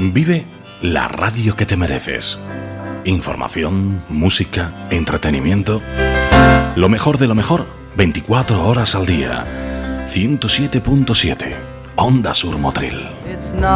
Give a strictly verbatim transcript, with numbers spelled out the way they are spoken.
Vive la radio que te mereces. Información, música, entretenimiento. Lo mejor de lo mejor, veinticuatro horas al día. ciento siete punto siete, Onda Sur Motril.